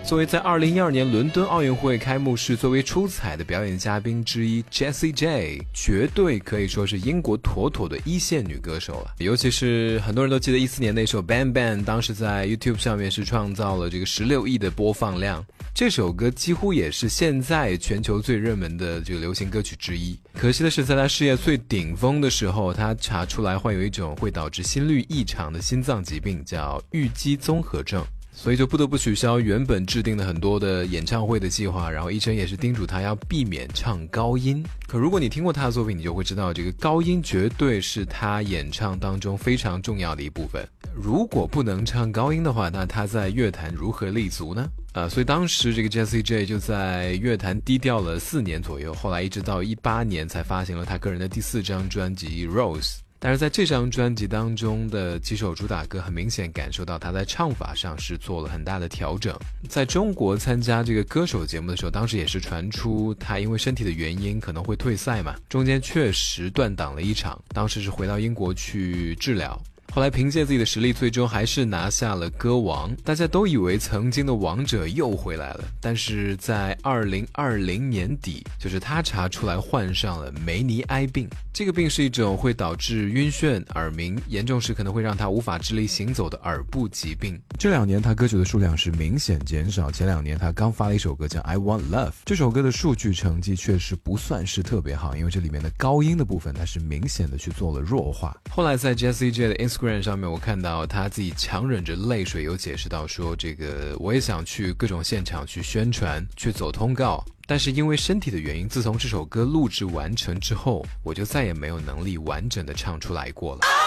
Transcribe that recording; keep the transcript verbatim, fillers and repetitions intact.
作为在二零一二年伦敦奥运会开幕式最为出彩的表演嘉宾之一 Jessie J 绝对可以说是英国妥妥的一线女歌手了。尤其是很多人都记得一四年那首 Bang Bang， 当时在 YouTube 上面是创造了这个十六亿的播放量，这首歌几乎也是现在全球最热门的这个流行歌曲之一。可惜的是，在他事业最顶峰的时候，他查出来患有一种会导致心律异常的心脏疾病，叫郁积综合症，所以就不得不取消原本制定的很多的演唱会的计划，然后医生也是叮嘱他要避免唱高音。可如果你听过他的作品，你就会知道这个高音绝对是他演唱当中非常重要的一部分。如果不能唱高音的话，那他在乐坛如何立足呢？呃，所以当时这个 Jessie J 就在乐坛低调了四年左右，后来一直到一八年才发行了他个人的第四张专辑 Rose。但是在这张专辑当中的几首主打歌，很明显感受到他在唱法上是做了很大的调整。在中国参加这个歌手节目的时候，当时也是传出他因为身体的原因可能会退赛嘛，中间确实断档了一场，当时是回到英国去治疗。后来凭借自己的实力，最终还是拿下了歌王。大家都以为曾经的王者又回来了，但是在二零二零年底，就是他查出来患上了梅尼埃病。这个病是一种会导致晕眩、耳鸣，严重时可能会让他无法直立行走的耳部疾病。 这两年他歌曲的数量是明显减少，前两年他刚发了一首歌叫 I Want Love， 这首歌的数据成绩确实不算是特别好，因为这里面的高音的部分他是明显的去做了弱化。 后来在 Jessie J 的 Instagram 上面，我看到他自己强忍着泪水有解释到说，这个我也想去各种现场去宣传，去走通告，但是因为身体的原因，自从这首歌录制完成之后，我就再也没有能力完整的唱出来过了。